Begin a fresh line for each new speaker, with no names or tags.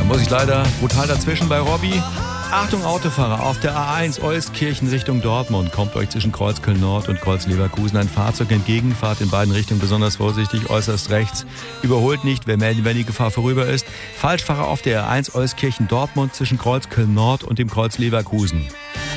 muss ich leider brutal dazwischen bei Robby. Achtung Autofahrer, auf der A1 Euskirchen Richtung Dortmund kommt euch zwischen Kreuzköln Nord und Kreuz Leverkusen ein Fahrzeug entgegen. Fahrt in beiden Richtungen besonders vorsichtig, äußerst rechts. Überholt nicht, wer melden, wenn die Gefahr vorüber ist. Falschfahrer auf der A1 Euskirchen Dortmund zwischen Kreuzköln Nord und dem Kreuz Leverkusen.